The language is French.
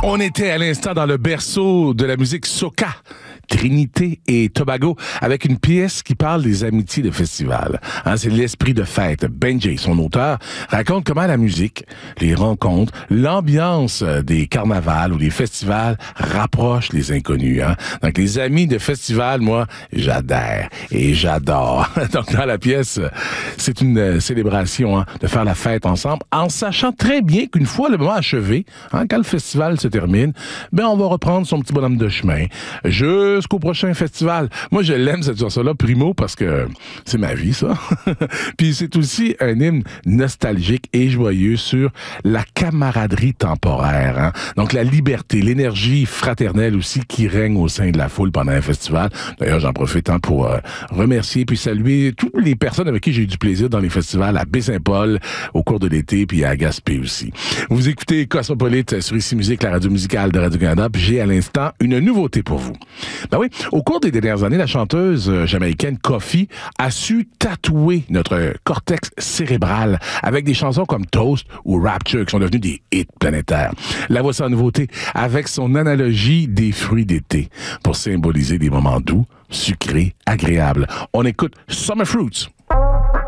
On était à l'instant dans le berceau de la musique soca, Trinité et Tobago, avec une pièce qui parle des amitiés de festival. C'est l'esprit de fête. Benjay, son auteur, raconte comment la musique, les rencontres, l'ambiance des carnavals ou des festivals rapprochent les inconnus. Donc les amis de festival, moi, j'adhère et j'adore. Donc dans la pièce, c'est une célébration de faire la fête ensemble, en sachant très bien qu'une fois le moment achevé, quand le festival se termine, on va reprendre son petit bonhomme de chemin jusqu'au prochain festival. Moi, je l'aime, cette chanson-là, primo, parce que c'est ma vie, ça. Puis c'est aussi un hymne nostalgique et joyeux sur la camaraderie temporaire. Donc la liberté, l'énergie fraternelle aussi qui règne au sein de la foule pendant un festival. D'ailleurs, j'en profite pour remercier puis saluer toutes les personnes avec qui j'ai eu du plaisir dans les festivals à Baie-Saint-Paul au cours de l'été, puis à Gaspé aussi. Vous écoutez Cosmopolite sur Ici Musique, la radio musicale de Radio-Canada, puis j'ai à l'instant une nouveauté pour vous. Oui, au cours des dernières années, la chanteuse jamaïcaine Koffee a su tatouer notre cortex cérébral avec des chansons comme Toast ou Rapture qui sont devenues des hits planétaires. La voici en nouveauté avec son analogie des fruits d'été pour symboliser des moments doux, sucrés, agréables. On écoute Summer Fruits.